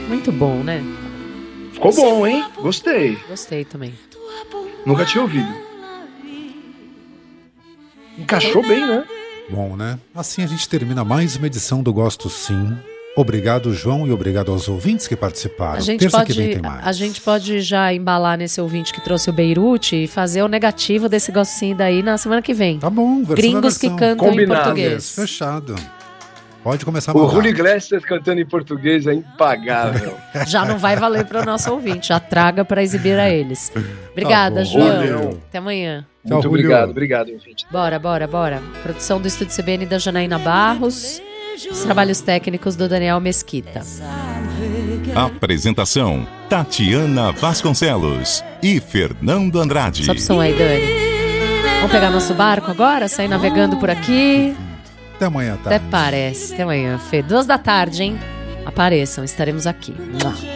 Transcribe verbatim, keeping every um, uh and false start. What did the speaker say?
Muito bom, né? Ficou bom, hein? Gostei. Gostei também. Nunca tinha ouvido. Encaixou bem, né? Bom, né? Assim a gente termina mais uma edição do Gosto Sim. Obrigado, João, e obrigado aos ouvintes que participaram. A gente, Terça pode, que vem tem mais. a gente pode já embalar nesse ouvinte que trouxe o Beirute e fazer o negativo desse gostinho daí na semana que vem. Tá bom, versão Gringos da versão. que cantam Combinado. em português. Fechado. Pode começar a O mandar. Julio Iglesias cantando em português é impagável. Já não vai valer para o nosso ouvinte, já traga para exibir a eles. Obrigada, Tá bom. João. Julio. Até amanhã. Tchau, Muito Julio. obrigado, obrigado, ouvinte. Bora, bora, bora. Produção do Estúdio C B N da Janaína Barros. Os trabalhos técnicos do Daniel Mesquita. Apresentação: Tatiana Vasconcelos e Fernando Andrade. Sobe o som aí, Dani. Vamos pegar nosso barco agora? Sair navegando por aqui? Até amanhã, tá? Até parece. Até amanhã, Fê. Duas da tarde, hein? Apareçam, estaremos aqui. Mua.